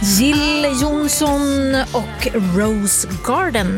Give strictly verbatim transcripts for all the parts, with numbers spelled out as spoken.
Jill Johnson och Rose Garden.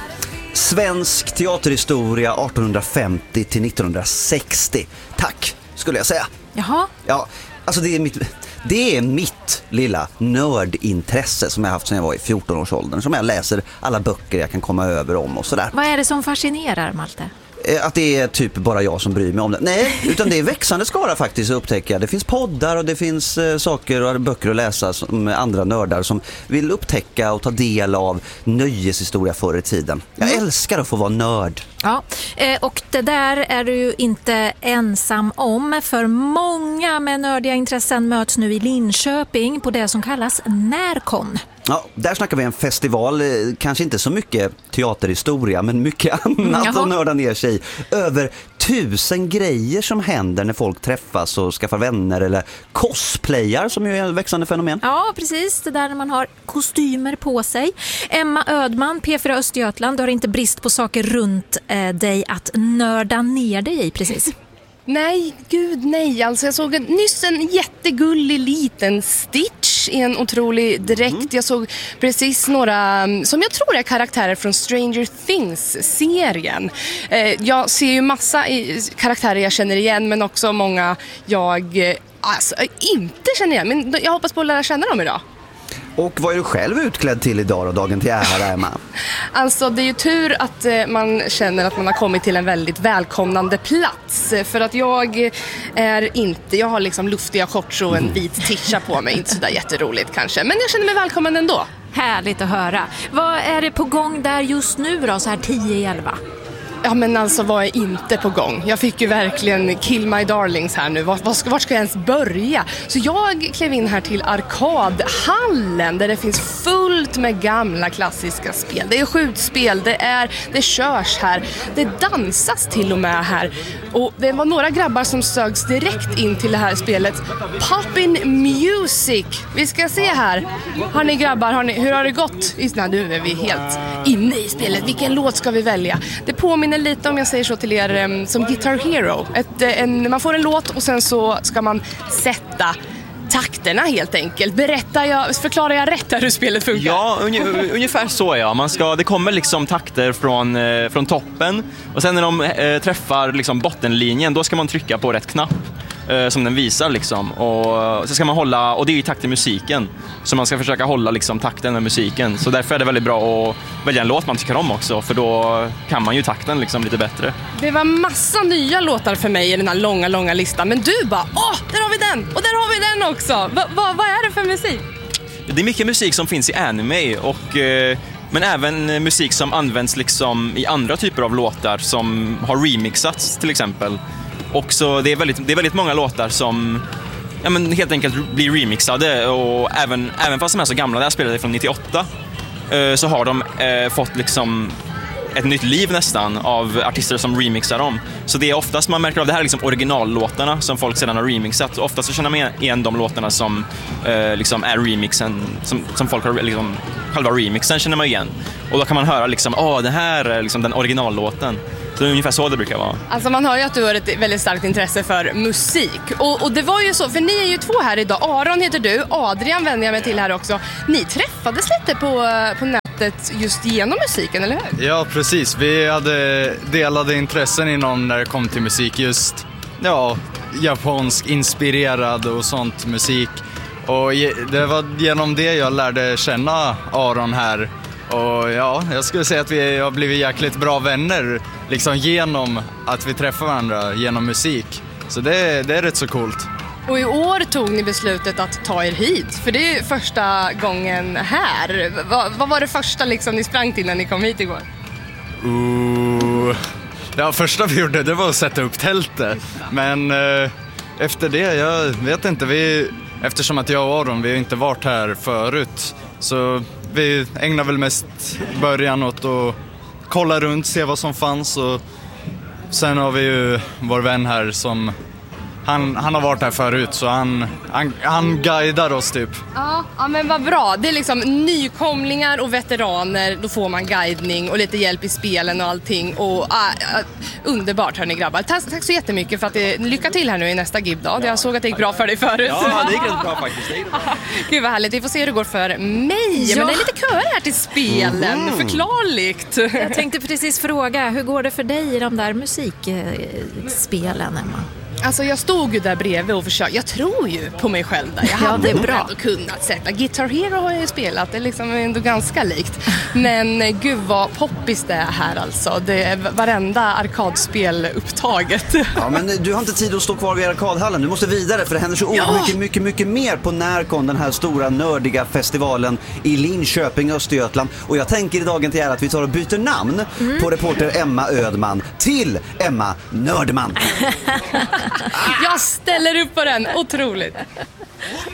Svensk teaterhistoria artonhundrafemtio till nittonhundrasextio. Tack, skulle jag säga. Jaha. Ja, alltså det är mitt, det är mitt lilla nördintresse som jag har haft sedan jag var i fjorton-årsåldern. Som jag läser alla böcker jag kan komma över om och sådär. Vad är det som fascinerar, Malte? Att det är typ bara jag som bryr mig om det. Nej, utan det är växande skara faktiskt att upptäcka. Det finns poddar och det finns eh, saker och böcker att läsa med andra nördar som vill upptäcka och ta del av nöjeshistoria förr i tiden. Jag mm. älskar att få vara nörd. Ja, eh, och det där är du ju inte ensam om, för många med nördiga intressen möts nu i Linköping på det som kallas Närkon. Ja, där snackar vi en festival, kanske inte så mycket teaterhistoria, men mycket annat att nörda ner sig i. Över tusen grejer som händer när folk träffas och skaffar vänner, eller cosplayar som ju är ett växande fenomen. Ja, precis. Det där när man har kostymer på sig. Emma Ödman, P fyra Östergötland, du har inte brist på saker runt eh, dig att nörda ner dig i, precis. Nej, gud nej. Alltså jag såg en, nyss en jättegullig liten Stitch i en otrolig dräkt. Mm. Jag såg precis några, som jag tror är karaktärer från Stranger Things-serien. Eh, jag ser ju massa i, karaktärer jag känner igen, men också många jag eh, alltså, inte känner igen. Men jag hoppas på att lära känna dem idag. Och vad är du själv utklädd till idag och dagen till ära, Emma? Alltså det är ju tur att eh, man känner att man har kommit till en väldigt välkomnande plats. För att jag är inte, jag har liksom luftiga shorts och en vit tisha på mig. Inte sådär jätteroligt kanske, men jag känner mig välkommen ändå. Härligt att höra. Vad är det på gång där just nu då, så här tio i elva? Ja, men alltså vad är inte på gång? Jag fick ju verkligen kill my darlings här nu. Vart, vart, vart ska jag ens börja? Så jag klev in här till arkadhallen där det finns fullt med gamla klassiska spel. Det är skjutspel, det är det körs här, det dansas till och med här. Och det var några grabbar som sögs direkt in till det här spelet. Poppin' Music. Vi ska se här. Har ni grabbar, har ni, hur har det gått? Nej, nu är vi helt inne i spelet. Vilken låt ska vi välja? Det påminner lite, om jag säger så till er, um, som Guitar Hero. Ett, en, man får en låt och sen så ska man sätta takterna helt enkelt. Berättar jag, förklarar jag rätt här hur spelet funkar? Ja, un- ungefär så ja. Man ska, det kommer liksom takter från, eh, från toppen och sen när de eh, träffar liksom bottenlinjen, då ska man trycka på rätt knapp eh, som den visar liksom. Och så ska man hålla, och det är i takt till musiken. Så man ska försöka hålla liksom takten med musiken. Så därför är det väldigt bra att välja en låt man tycker om också, för då kan man ju takten liksom lite bättre. Det var massa nya låtar för mig i den här långa, långa listan. Men du bara, åh, där har vi den! Och där har vi den också! Va, va, vad är det för musik? Det är mycket musik som finns i anime, och, eh, men även musik som används liksom i andra typer av låtar som har remixats till exempel. Och så det är väldigt, det är väldigt många låtar som ja, men helt enkelt blir remixade, och även, även fast de är så gamla, där spelade från nittioåtta, eh, så har de eh, fått liksom ett nytt liv nästan av artister som remixar dem. Så det är oftast man märker av det här liksom originallåtarna som folk sedan har remixat. Oftast så känner man igen de låtarna som eh, liksom är remixen, som, som folk har liksom, själva remixen känner man igen. Och då kan man höra liksom, åh, det här är liksom den originallåten. Så det är ungefär så det brukar vara. Alltså man hör ju att du har ett väldigt starkt intresse för musik. Och, och det var ju så, för ni är ju två här idag. Aron heter du, Adrian vänder jag mig till här också. Ni träffades lite på, på nätet just genom musiken, eller hur? Ja, precis. Vi hade delade intressen inom när det kom till musik. Just ja, japansk inspirerad och sånt musik. Och det var genom det jag lärde känna Aron här. Och ja, jag skulle säga att vi har blivit jäkligt bra vänner liksom genom att vi träffar varandra genom musik. Så det, det är rätt så coolt. Och i år tog ni beslutet att ta er hit, för det är första gången här. Va, vad var det första liksom ni sprang till när ni kom hit igår? Uh, ja, första vi gjorde det var att sätta upp tältet. Men uh, efter det, jag vet inte, vi, eftersom att jag och Aron, vi har inte varit här förut, så vi ägnar väl mest början åt att kolla runt, se vad som fanns. Och sen har vi ju vår vän här som han, han har varit här förut så han, han, han guidar oss typ. Ja, ja, men vad bra. Det är liksom nykomlingar och veteraner, då får man guidning och lite hjälp i spelen och allting. Och, äh, äh, underbart hörni grabbar. Tack, tack så jättemycket för att det, lycka till här nu i nästa Gibdag. Jag såg att det gick bra för dig förut. Ja, det gick rätt bra faktiskt. Det bra. Gud vad härligt, vi får se hur det går för mig. Ja. Men det är lite köer här till spelen, mm. förklarligt. Jag tänkte precis fråga, hur går det för dig i de där musikspelen, Emma? Alltså jag stod ju där bredvid och försökte. Jag tror ju på mig själv där. Jag Ja, hade det är nog bra. ändå kunnat sätta. Guitar Hero har jag ju spelat. Det är liksom ändå ganska likt. Men eh, gud vad poppis det är här alltså. Det är varenda arkadspel upptaget. Ja, men du har inte tid att stå kvar vid arkadhallen. Du måste vidare för det händer så Ja. mycket, mycket, mycket mer på Närkon, den här stora nördiga festivalen i Linköping, Östergötland. Och jag tänker i dagen till er att vi tar och byter namn Mm. på reporter Emma Ödman till Emma Nördman. Jag ställer upp på den. Otroligt.